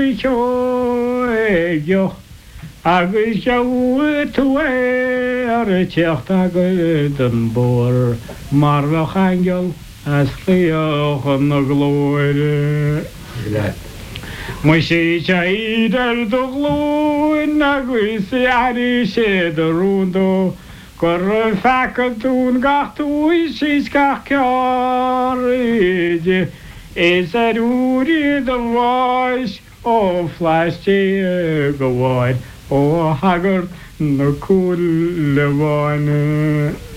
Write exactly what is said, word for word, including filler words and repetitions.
Joe agus se tú ar a teachta go den bór marach angel as chléochan na glóire. Mu sé idir do glóin agus sé airí sé do rúndó gur fecha tún gachtú sí gach ceáide is a úrí do bháis ó fleisté go bháid ó hagart na cúil le bháine.